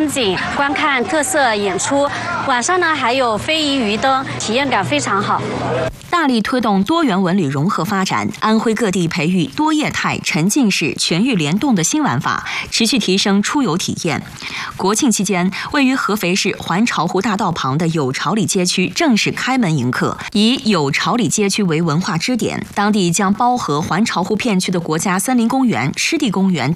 景，观看特色演出。晚上呢还有非遗鱼灯，体验感非常好。 大力推动多元文旅融合发展，安徽各地培育多业态、沉浸式、全域联动的新玩法，持续提升出游体验。国庆期间，位于合肥市环潮湖大道旁的有潮里街区正式开门迎客。以有潮里街区为文化支点，当地将包合环潮湖片区的国家森林公园、湿地公园、